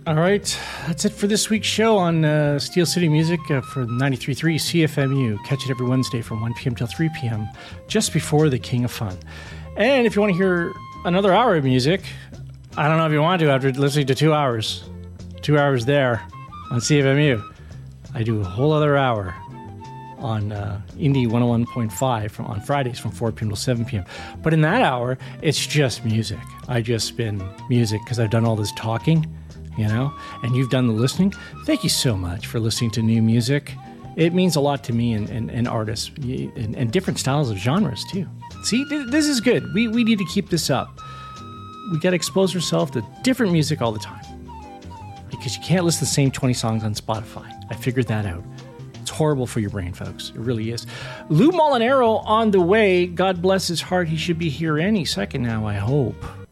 All right, that's it for this week's show on Steel City Music for 93.3 CFMU. Catch it every Wednesday from 1 p.m. till 3 p.m., just before the King of Fun. And if you want to hear another hour of music, I don't know if you want to after listening to 2 hours. 2 hours there on CFMU. I do a whole other hour on Indie 101.5 on Fridays from 4 p.m. till 7 p.m. But in that hour, it's just music. I just spin music because I've done all this talking, and you've done the listening. Thank you so much for listening to new music. It means a lot to me and artists and different styles of genres, too. See, this is good. We need to keep this up. We got to expose ourselves to different music all the time because you can't listen to the same 20 songs on Spotify. I figured that out. It's horrible for your brain, folks. It really is. Lou Molinaro on the way. God bless his heart. He should be here any second now, I hope.